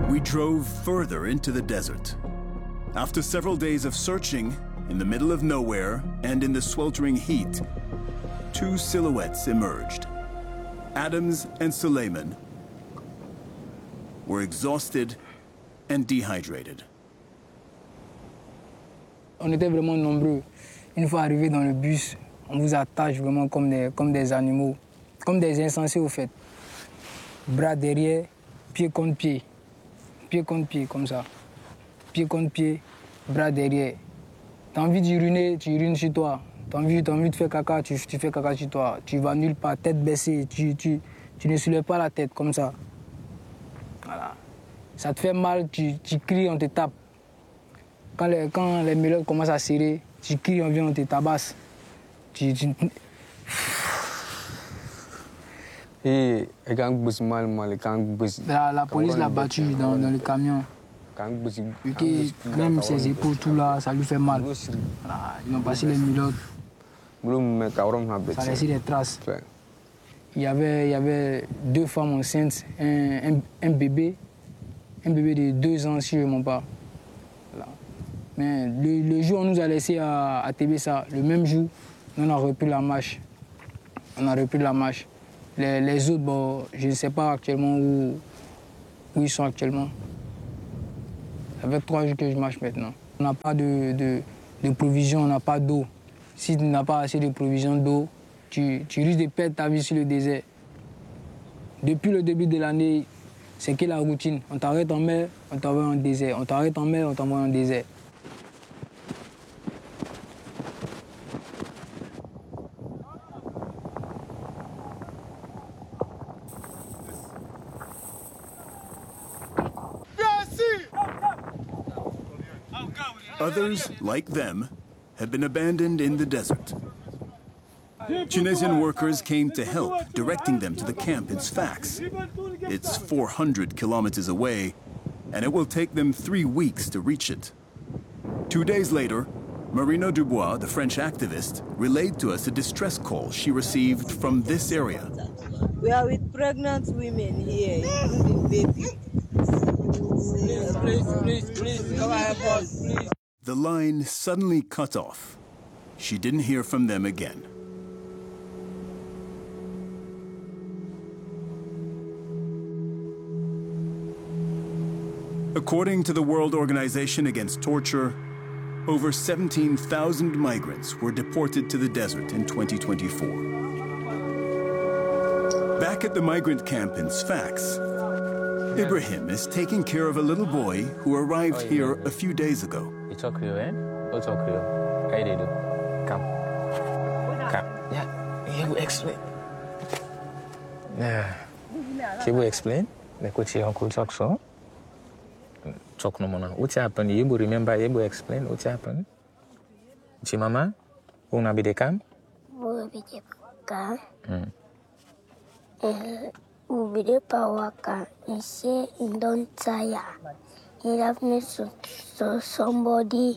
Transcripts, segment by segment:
We drove further into the desert. After several days of searching, in the middle of nowhere and in the sweltering heat, two silhouettes emerged. Adams and Suleiman were exhausted and dehydrated. On était vraiment nombreux. Une fois arrivés dans le bus, on vous attache vraiment comme des animaux, comme des insensés au fait. Bras derrière, pied contre pied. Pied contre pied, comme ça. Pied contre pied, bras derrière. T'as envie d'uriner, tu urines sur toi. T'as envie de faire caca, tu fais caca sur toi. Tu vas nulle part, tête baissée, tu ne soulèves pas la tête, comme ça. Voilà. Ça te fait mal, tu cries, on te tape. Quand les mélodes commencent à serrer, tu cries, on vient, on te tabasse. Et quand la police l'a battu dans le camion. Même ses épaules, tout là, ça lui fait mal. Voilà, ils ont passé les mélodes. Ça a laissé des traces. Il y avait deux femmes enceintes, un bébé de 2 ans, si je ne me trompe pas. Voilà. Mais le jour où on nous a laissé à Tébessa, le même jour, on a repris la marche. Les autres, bon, je ne sais pas actuellement où ils sont actuellement. Ça fait 3 jours que je marche maintenant. On n'a pas de provisions, on n'a pas d'eau. Si tu n'as pas assez de provisions d'eau, tu risques de perdre ta vie sur le désert. Depuis le début de l'année, c'est que la routine. On t'arrête en mer, on t'envoie en désert. On t'arrête en mer, on t'envoie en désert. Others, like them, have been abandoned in the desert. Tunisian workers came to help, directing them to the camp in Sfax. It's 400 kilometers away, and it will take them 3 weeks to reach it. 2 days later, Marina Dubois, the French activist, relayed to us a distress call she received from this area. We are with pregnant women here, including babies. Please, come and help us, please. The line suddenly cut off. She didn't hear from them again. According to the World Organization Against Torture, over 17,000 migrants were deported to the desert in 2024. Back at the migrant camp in Sfax, Ibrahim is taking care of a little boy who arrived here a few days ago. You talk Creole, eh? Go talk Creole. How you do? Come. Yeah, he will explain. Yeah. He will explain. Like what your uncle talk so. Talk no more. What happened? You will remember, you will explain what happened. Chi mama? Una be de camp? Una be de camp. Ubi de pawaka. He say he don't tire. He have me to somebody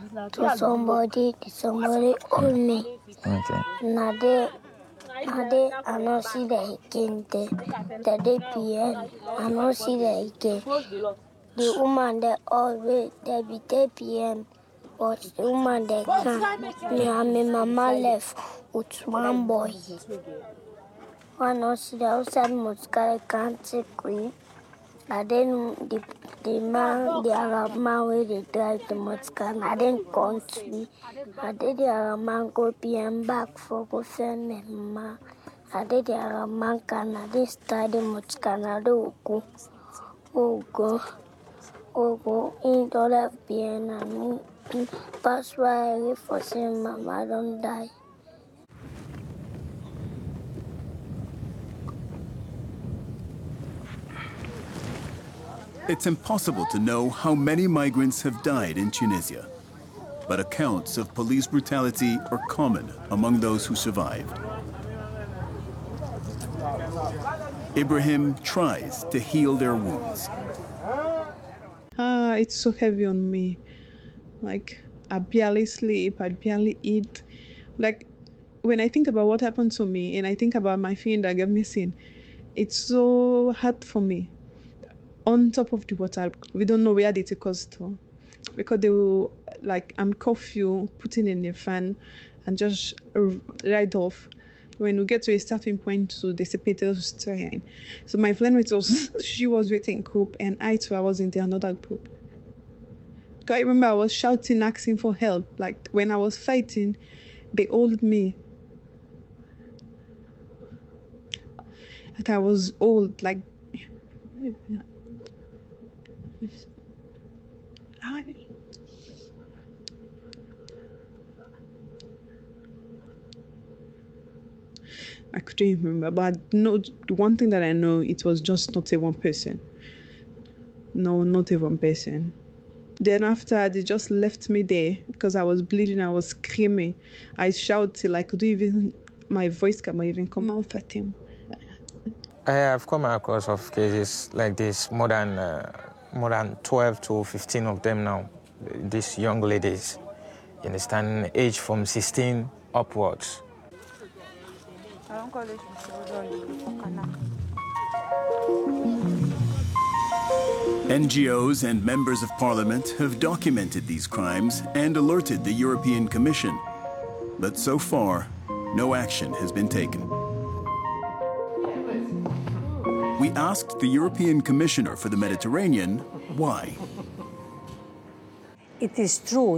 owe me. Okay. Nade I don't see that he came there. The day PM, I don't see that he came. The woman that always there be 10 PM, but the woman that came, me and my mama left with one boy. I don't see the outside Moscow can't take me. And then the Arab man where they drive the Moscow, I didn't come to me. And then the Arab man go PM back for go send me ma. And then the Arab man can I didn't start the Moscow, I don't go. Oh go, in the left PM and pass why I for saying mama don't die. It's impossible to know how many migrants have died in Tunisia, but accounts of police brutality are common among those who survived. Ibrahim tries to heal their wounds. It's so heavy on me. Like, I barely sleep, I barely eat. Like, when I think about what happened to me and I think about my friend that got missing, it's so hard for me. on top of the water. We don't know where they take us to, because they will curfew, put in a fan, and just ride off. When we get to a starting point, so they separate us. So my flatmate she was waiting group, and I too, I was in the another group. I remember I was shouting, asking for help. Like when I was fighting, they hold me. Like I was old, like. I couldn't remember, but no, the one thing that I know, it was just not a one person. No, not a one person. Then after, they just left me there because I was bleeding, I was screaming. I shouted till I couldn't even, my voice can't even come out at him. I have come across of cases like this, more than 12 to 15 of them now, these young ladies, you understand, age from 16 upwards. NGOs and members of parliament have documented these crimes and alerted the European Commission. But so far, no action has been taken. We asked the European Commissioner for the Mediterranean why. It is true